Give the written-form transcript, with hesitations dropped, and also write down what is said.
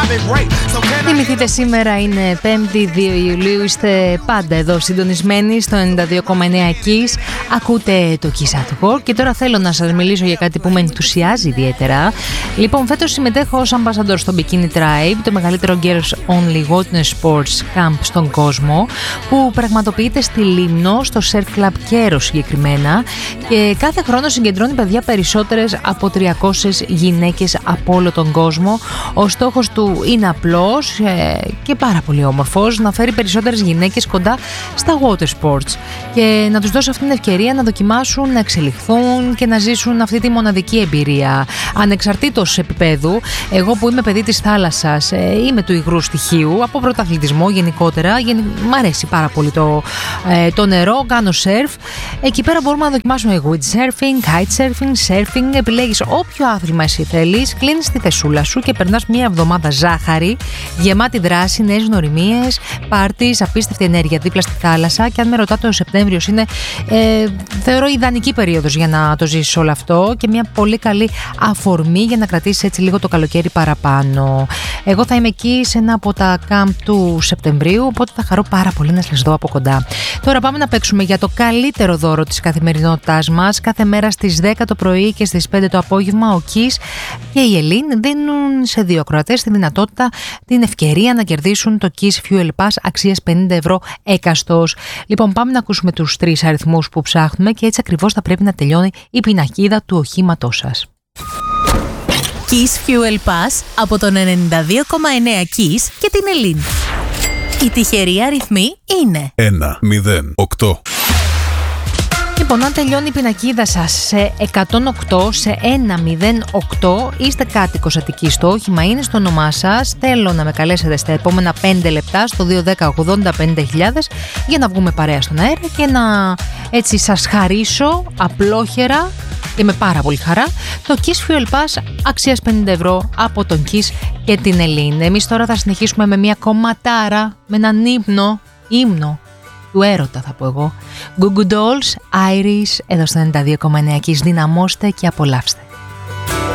Θυμηθείτε, σήμερα είναι 5η 2 Ιουλίου. Είστε πάντα εδώ συντονισμένοι στο 92,9 Kiss. Ακούτε το Kiss at Work και τώρα θέλω να σας μιλήσω για κάτι που με ενθουσιάζει ιδιαίτερα. Λοιπόν, φέτος συμμετέχω ως ambassador στο Bikini Tribe, το μεγαλύτερο girls only water sports camp στον κόσμο, που πραγματοποιείται στη Λίμνο, στο Surf Club Keros συγκεκριμένα, και κάθε χρόνο συγκεντρώνει παιδιά περισσότερες από 300 γυναίκες από όλο τον κόσμο. Ο στόχος του είναι απλός και πάρα πολύ όμορφος, να φέρει περισσότερες γυναίκες κοντά στα water sports και να τους δώσει αυτή την ευκαιρία να δοκιμάσουν, να εξελιχθούν και να ζήσουν αυτή τη μοναδική εμπειρία ανεξαρτήτως επίπεδου. Εγώ που είμαι παιδί της θάλασσας, είμαι του υγρού στοιχείου, από πρωταθλητισμό γενικότερα, μ' αρέσει πάρα πολύ το νερό, κάνω σερφ. Εκεί πέρα μπορούμε να δοκιμάσουμε windsurfing, kitesurfing, surfing. Επιλέγεις όποιο άθλημα εσύ θέλεις, κλείνεις τη θεσούλα σου και περνάς μια εβδομάδα ζάχαρη, γεμάτη δράση, νέες γνωριμίες, πάρτις, απίστευτη ενέργεια δίπλα στη θάλασσα. Και αν με ρωτάτε, ο Σεπτέμβριος είναι, θεωρώ, ιδανική περίοδος για να το ζήσεις όλο αυτό και μια πολύ καλή αφορμή για να κρατήσεις έτσι λίγο το καλοκαίρι παραπάνω. Εγώ θα είμαι εκεί σε ένα από τα camp του Σεπτεμβρίου, οπότε θα χαρώ πάρα πολύ να σας δω από κοντά. Τώρα πάμε να παίξουμε για το καλύτερο δώρο της καθημερινότητάς μας. Κάθε μέρα στις 10 το πρωί και στις 5 το απόγευμα ο Kiss και η Ελίν δίνουν σε 2 ακροατές τη δυνατότητα, την ευκαιρία να κερδίσουν το Kiss Fuel Pass αξίας 50 ευρώ έκαστος. Λοιπόν, πάμε να ακούσουμε τους 3 αριθμούς που ψάχνουμε και έτσι ακριβώς θα πρέπει να τελειώνει η πινακίδα του οχήματός σας. Kiss Fuel Pass από τον 92,9 Kiss και την Ελίν. Οι τυχεροί αριθμοί είναι 1, 0, 8. Λοιπόν, αν τελειώνει η πινακίδα σας σε 108, σε 108, είστε κάτοικος Αττικής. Το όχημα είναι στο όνομά σας. Θέλω να με καλέσετε στα επόμενα 5 λεπτά στο 210-80-50.000 για να βγούμε παρέα στον αέρα και να έτσι σας χαρίσω απλόχερα και με πάρα πολύ χαρά το Kiss Fuel Pass αξίας 50 ευρώ από τον Kiss και την Ελίν. Εμείς τώρα θα συνεχίσουμε με μια κομματάρα, με έναν ύμνο του έρωτα θα πω εγώ. Goo Goo Dolls, Iris, εδώ στο 92,9 Kiss. Δυναμώστε και απολαύστε.